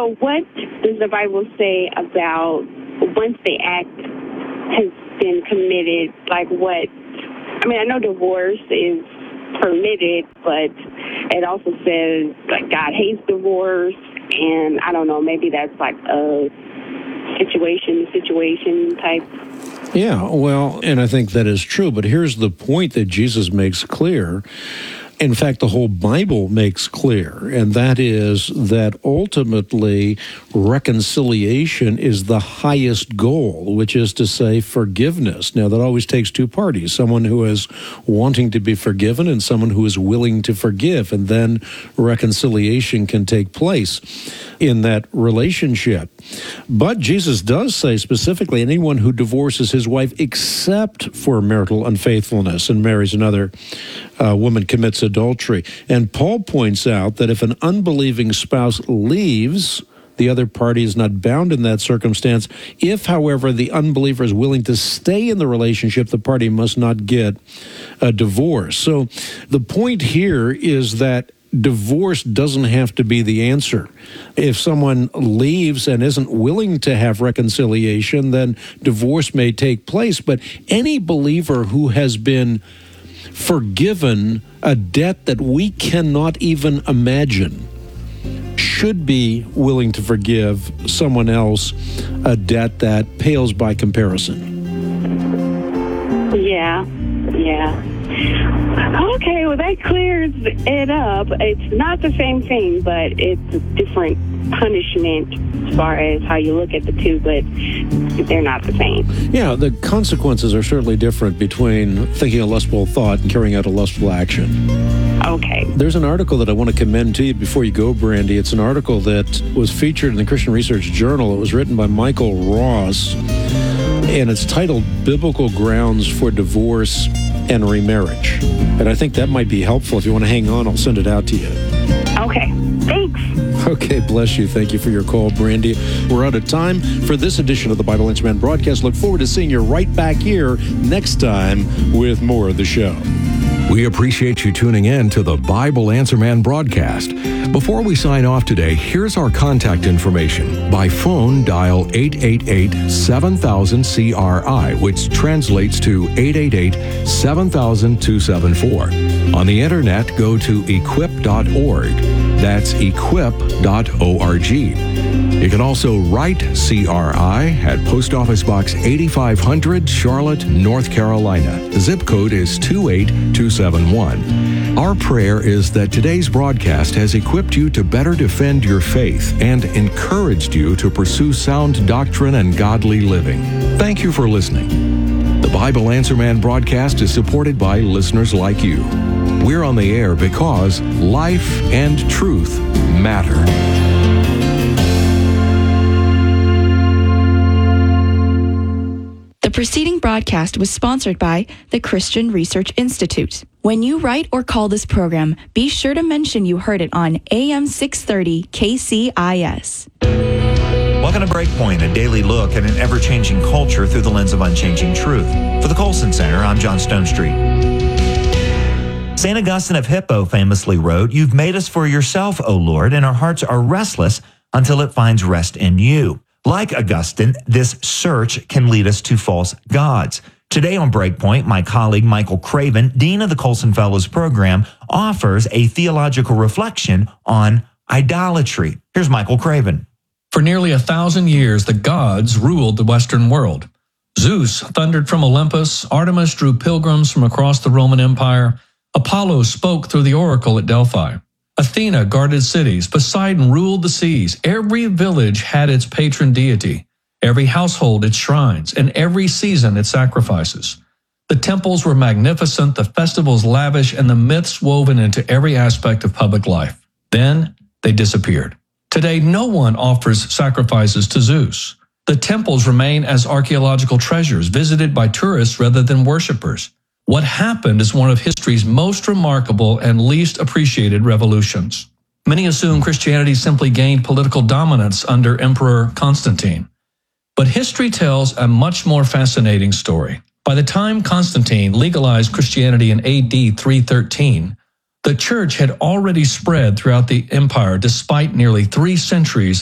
So what does the Bible say about once the act has been committed, like what? I mean, I know divorce is permitted, but it also says like God hates divorce, and I don't know, maybe that's like a situation type. Yeah, well, and I think that is true, but here's the point that Jesus makes clear. In fact, the whole Bible makes clear, and that is that ultimately reconciliation is the highest goal, which is to say forgiveness. Now, that always takes two parties, someone who is wanting to be forgiven and someone who is willing to forgive, and then reconciliation can take place in that relationship. But Jesus does say specifically anyone who divorces his wife except for marital unfaithfulness and marries another woman commits adultery. And Paul points out that if an unbelieving spouse leaves, the other party is not bound in that circumstance. If, however, the unbeliever is willing to stay in the relationship, the party must not get a divorce. So the point here is that divorce doesn't have to be the answer. If someone leaves and isn't willing to have reconciliation, then divorce may take place. But any believer who has been forgiven a debt that we cannot even imagine should be willing to forgive someone else a debt that pales by comparison. Yeah. Okay, well, that clears it up. It's not the same thing, but it's a different punishment as far as how you look at the two, but they're not the same. Yeah, the consequences are certainly different between thinking a lustful thought and carrying out a lustful action. Okay. There's an article that I want to commend to you before you go, Brandy. It's an article that was featured in the Christian Research Journal. It was written by Michael Ross, and it's titled Biblical Grounds for Divorce and Remarriage. And I think that might be helpful. If you want to hang on, I'll send it out to you. Okay. Thanks. Okay, bless you. Thank you for your call, Brandy. We're out of time for this edition of the Bible Answer Man broadcast. Look forward to seeing you right back here next time with more of the show. We appreciate you tuning in to the Bible Answer Man broadcast. Before we sign off today, here's our contact information. By phone, dial 888-7000-CRI, which translates to 888-7000-274. On the internet, go to equip.org. That's equip.org. You can also write CRI at Post Office Box 8500, Charlotte, North Carolina. The zip code is 28271. Our prayer is that today's broadcast has equipped you to better defend your faith and encouraged you to pursue sound doctrine and godly living. Thank you for listening. The Bible Answer Man broadcast is supported by listeners like you. We're on the air because life and truth matter. The preceding broadcast was sponsored by the Christian Research Institute. When you write or call this program, be sure to mention you heard it on AM 630 KCIS. Welcome to Breakpoint, a daily look at an ever-changing culture through the lens of unchanging truth. For the Colson Center, I'm John Stonestreet. St. Augustine of Hippo famously wrote, "You've made us for yourself, O Lord, and our hearts are restless until it finds rest in you." Like Augustine, this search can lead us to false gods. Today on Breakpoint, my colleague Michael Craven, Dean of the Colson Fellows Program, offers a theological reflection on idolatry. Here's Michael Craven. For nearly 1,000 years, the gods ruled the Western world. Zeus thundered from Olympus, Artemis drew pilgrims from across the Roman Empire, Apollo spoke through the oracle at Delphi. Athena guarded cities, Poseidon ruled the seas. Every village had its patron deity, every household its shrines, and every season its sacrifices. The temples were magnificent, the festivals lavish, and the myths woven into every aspect of public life. Then they disappeared. Today, no one offers sacrifices to Zeus. The temples remain as archaeological treasures, visited by tourists rather than worshipers. What happened is one of history's most remarkable and least appreciated revolutions. Many assume Christianity simply gained political dominance under Emperor Constantine. But history tells a much more fascinating story. By the time Constantine legalized Christianity in AD 313, the church had already spread throughout the empire despite nearly 3 centuries